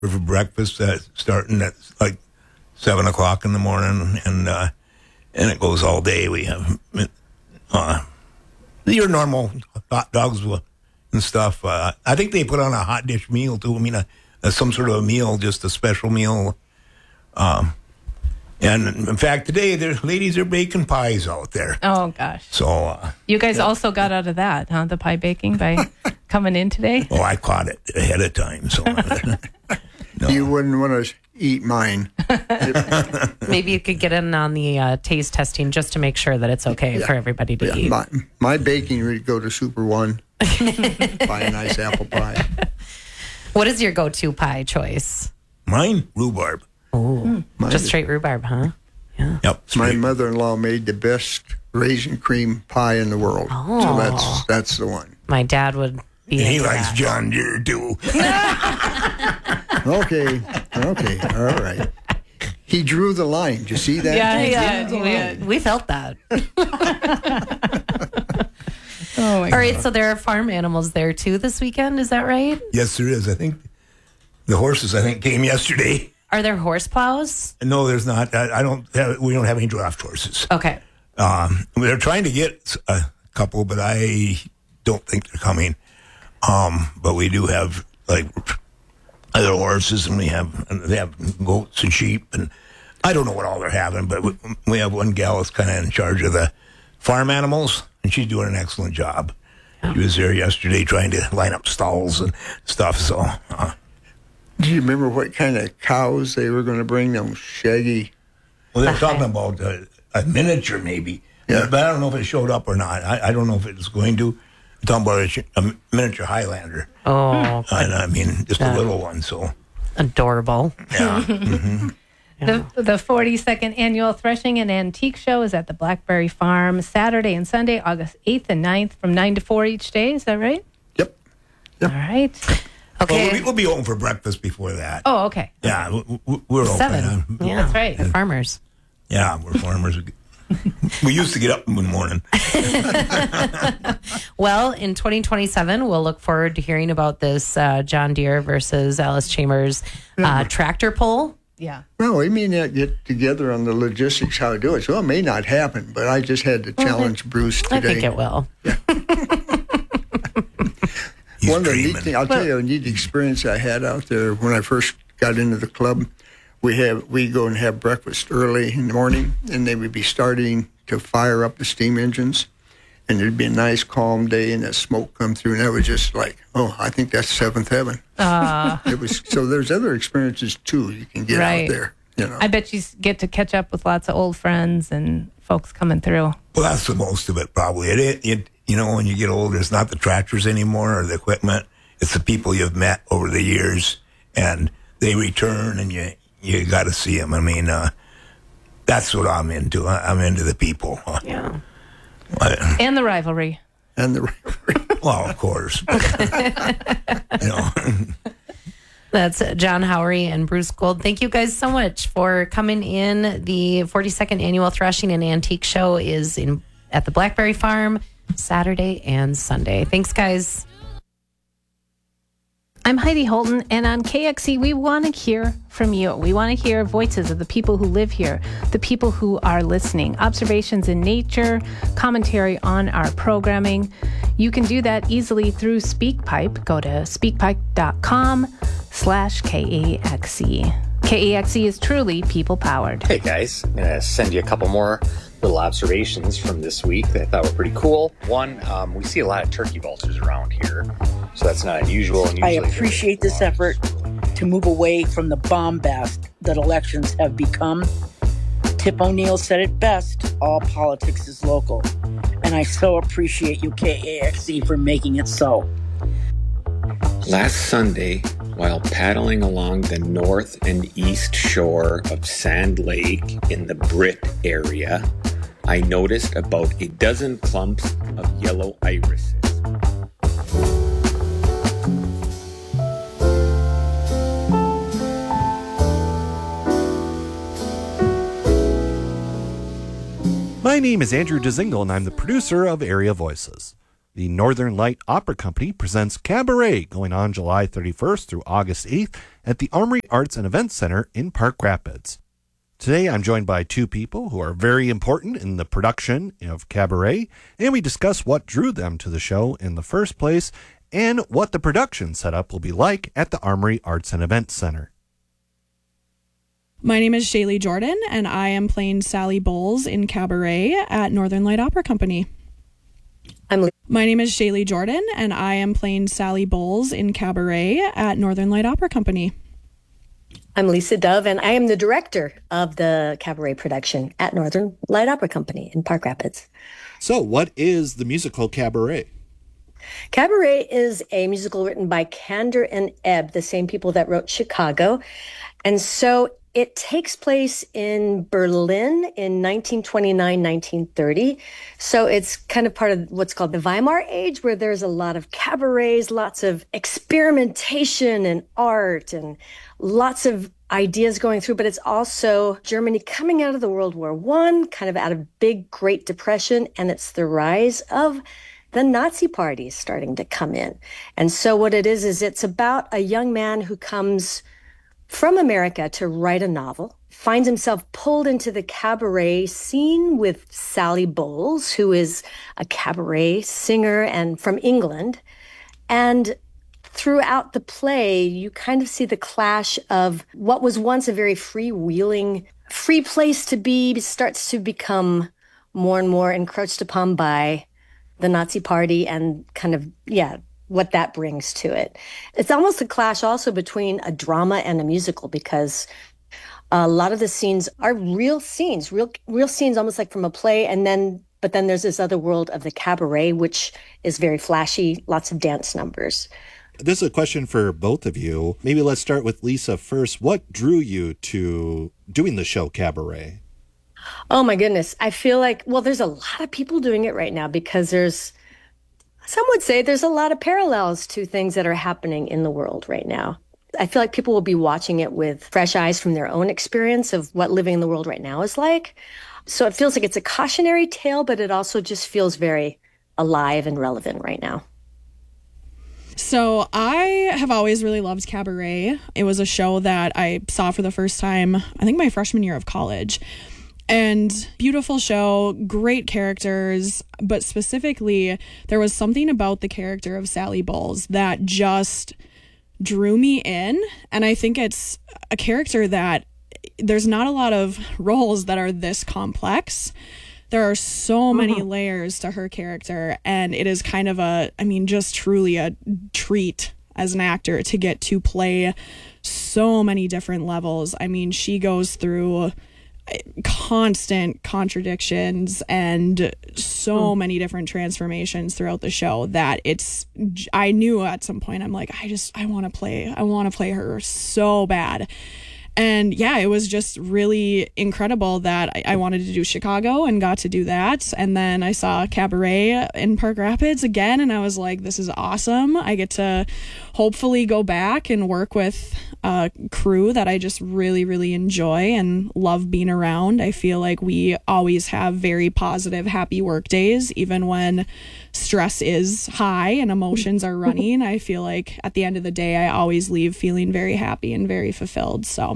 for breakfast, starting at like 7 o'clock in the morning, and it goes all day. We have your normal hot dogs and stuff. I think they put on a hot dish meal too. I mean, some sort of a meal, just a special meal. And in fact, today, ladies are baking pies out there. Oh, gosh. So you guys also got out of that, huh? The pie baking by coming in today? Oh, I caught it ahead of time. So no. You wouldn't want to eat mine. Maybe you could get in on the taste testing just to make sure that it's okay for everybody to eat. My baking would go to Super One. Buy a nice apple pie. What is your go-to pie choice? Mine? Rhubarb. Oh, just straight rhubarb, huh? Yeah. Yep. My mother-in-law made the best raisin cream pie in the world. Oh. So that's the one. My dad would be. And he likes John Deere too. Okay. All right. He drew the line. Did you see that? Yeah. We felt that. Oh my All right, so there are farm animals there too this weekend. Is that right? Yes, there is. I think the horses, came yesterday. Are there horse plows? No, there's not. We don't have any draft horses. Okay. They're trying to get a couple, but I don't think they're coming. But we do have like other horses, and they have goats and sheep, and I don't know what all they're having, but we have one gal that's kind of in charge of the farm animals, and she's doing an excellent job. She was there yesterday trying to line up stalls and stuff. So. Do you remember what kind of cows they were going to bring? Them shaggy. Well, they're talking about a miniature, maybe. Yeah. But I don't know if it showed up or not. I don't know if it's going to. They're talking about a miniature Highlander. Oh. And I mean, just a little one, so. Adorable. Yeah. Mm-hmm. The 42nd Annual Threshing and Antique Show is at the Blackberry Farm Saturday and Sunday, August 8th and 9th from 9 to 4 each day. Is that right? Yep. All right. Okay. Well, we'll be open for breakfast before that. Oh, okay. Yeah, we're 7. open. Yeah, that's right. We're farmers. Yeah, we're farmers. We used to get up in the morning. Well, in 2027, we'll look forward to hearing about this John Deere versus Alice Chambers tractor pull. Yeah. Well, we may not get together on the logistics how to do it, so it may not happen. But I just had to challenge Bruce today. I think it will. Yeah. One of the neat things, I'll tell you a neat experience I had out there when I first got into the club. We go and have breakfast early in the morning, and they would be starting to fire up the steam engines, and there'd be a nice calm day, and that smoke come through, and that was just like, oh, I think that's seventh heaven. It was so. There's other experiences too you can get out there. You know, I bet you get to catch up with lots of old friends and folks coming through. Well, that's the most of it, probably. You know, when you get older, it's not the tractors anymore or the equipment. It's the people you've met over the years, and they return, and you got to see them. I mean, that's what I'm into. I'm into the people. Yeah. And the rivalry. Well, of course. You know. That's John Howery and Bruce Gold. Thank you guys so much for coming in. The 42nd Annual Threshing and Antique Show is at the Blackberry Farm Saturday and Sunday. Thanks, guys. I'm Heidi Holton, and on KXC, we want to hear from you. We want to hear voices of the people who live here, the people who are listening, observations in nature, commentary on our programming. You can do that easily through SpeakPipe. Go to speakpipe.com/KAXC. KAXC is truly people-powered. Hey, guys. I'm going to send you a couple more little observations from this week that I thought were pretty cool. One, we see a lot of turkey vultures around here, so that's not unusual. And I appreciate this effort to move away from the bombast that elections have become. Tip O'Neill said it best, all politics is local. And I so appreciate you, KAXC, for making it so. Last Sunday, while paddling along the north and east shore of Sand Lake in the Britt area, I noticed about a dozen clumps of yellow irises. My name is Andrew Dezingle, and I'm the producer of Area Voices. The Northern Light Opera Company presents Cabaret, going on July 31st through August 8th at the Armory Arts and Events Center in Park Rapids. Today I'm joined by two people who are very important in the production of Cabaret, and we discuss what drew them to the show in the first place and what the production setup will be like at the Armory Arts and Events Center. My name is Shaylee Jordan, and I am playing Sally Bowles in Cabaret at Northern Light Opera Company. My name is Shaylee Jordan, and I am playing Sally Bowles in Cabaret at Northern Light Opera Company. I'm Lisa Dove, and I am the director of the Cabaret production at Northern Light Opera Company in Park Rapids. So, what is the musical Cabaret? Cabaret is a musical written by Kander and Ebb, the same people that wrote Chicago. And so it takes place in Berlin in 1929, 1930. So it's kind of part of what's called the Weimar Age, where there's a lot of cabarets, lots of experimentation and art and lots of ideas going through. But it's also Germany coming out of the World War I, kind of out of big Great Depression. And it's the rise of the Nazi parties starting to come in. And so what it is it's about a young man who comes from America to write a novel, finds himself pulled into the cabaret scene with Sally Bowles, who is a cabaret singer and from England. And throughout the play, you kind of see the clash of what was once a very freewheeling, free place to be starts to become more and more encroached upon by the Nazi party and kind of, what that brings to it. It's almost a clash also between a drama and a musical, because a lot of the scenes are real scenes, real scenes, almost like from a play. But then there's this other world of the cabaret, which is very flashy, lots of dance numbers. This is a question for both of you. Maybe let's start with Lisa first. What drew you to doing the show Cabaret? Oh my goodness. I feel like, there's a lot of people doing it right now because some would say there's a lot of parallels to things that are happening in the world right now. I feel like people will be watching it with fresh eyes from their own experience of what living in the world right now is like. So it feels like it's a cautionary tale, but it also just feels very alive and relevant right now. So I have always really loved Cabaret. It was a show that I saw for the first time, I think my freshman year of college. And beautiful show, great characters, but specifically, there was something about the character of Sally Bowles that just drew me in. And I think it's a character that there's not a lot of roles that are this complex. There are so many layers to her character, and it is kind of just truly a treat as an actor to get to play so many different levels. I mean, she goes through constant contradictions and so many different transformations throughout the show that I knew at some point I'm like, I want to play her so bad. And it was just really incredible that I wanted to do Chicago and got to do that. And then I saw Cabaret in Park Rapids again, and I was like, this is awesome. I get to hopefully go back and work with a crew that I just really, really enjoy and love being around. I feel like we always have very positive, happy work days, even when stress is high and emotions are running. I feel like at the end of the day, I always leave feeling very happy and very fulfilled. So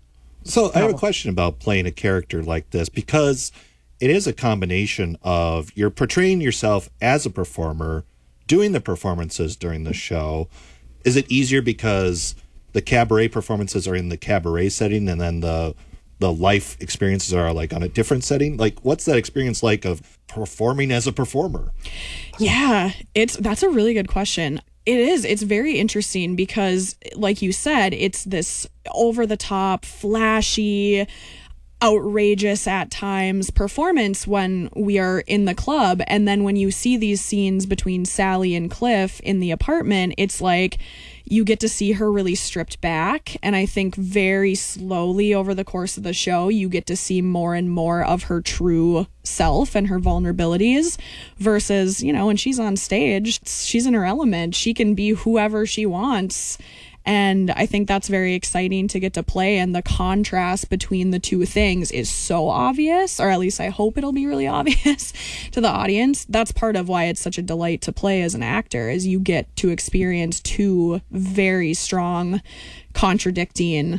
I have a question about playing a character like this, because it is a combination of you're portraying yourself as a performer, doing the performances during the show. Is it easier because the cabaret performances are in the cabaret setting and then the life experiences are like on a different setting? Like, what's that experience like of performing as a performer? Yeah, that's a really good question. It is. It's very interesting because, like you said, it's this over-the-top, flashy, outrageous at times performance when we are in the club. And then when you see these scenes between Sally and Cliff in the apartment, it's like you get to see her really stripped back. And I think very slowly over the course of the show, you get to see more and more of her true self and her vulnerabilities versus, when she's on stage, she's in her element. She can be whoever she wants. And I think that's very exciting to get to play. And the contrast between the two things is so obvious, or at least I hope it'll be really obvious to the audience. That's part of why it's such a delight to play as an actor, is you get to experience two very strong, contradicting